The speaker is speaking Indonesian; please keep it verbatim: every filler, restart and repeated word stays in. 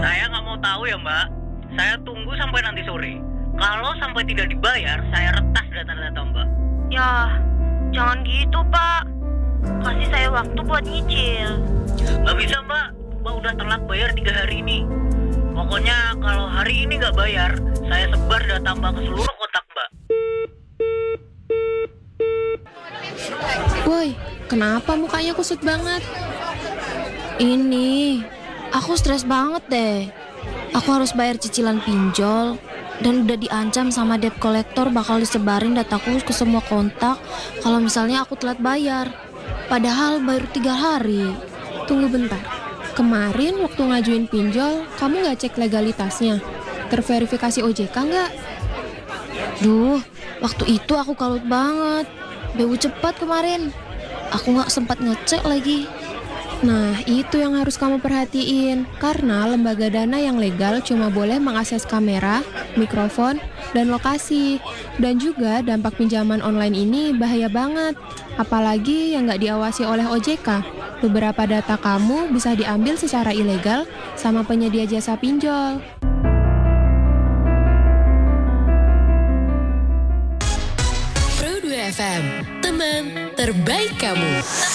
Saya nggak mau tahu ya mbak. Saya tunggu sampai nanti sore. Kalau sampai tidak dibayar, saya retas data-data mbak. Ya, jangan gitu pak. Kasih saya waktu buat nyicil. Nggak bisa mbak, mbak udah telat bayar tiga hari ini. Pokoknya kalau hari ini nggak bayar, saya sebar data mbak ke seluruh kotak mbak. Woi, kenapa mukanya kusut banget? Ini, aku stres banget deh. Aku harus bayar cicilan pinjol dan udah diancam sama debt collector bakal disebarin dataku ke semua kontak kalau misalnya aku telat bayar. Padahal baru tiga hari. Tunggu bentar. Kemarin waktu ngajuin pinjol, kamu nggak cek legalitasnya? Terverifikasi O J K nggak? Duh, waktu itu aku kalut banget. B U cepat kemarin. Aku nggak sempat ngecek lagi. Nah, itu yang harus kamu perhatiin. Karena lembaga dana yang legal cuma boleh mengakses kamera, mikrofon, dan lokasi. Dan juga dampak pinjaman online ini bahaya banget. Apalagi yang nggak diawasi oleh O J K. Beberapa data kamu bisa diambil secara ilegal sama penyedia jasa pinjol. Pro dua F M, teman terbaik kamu.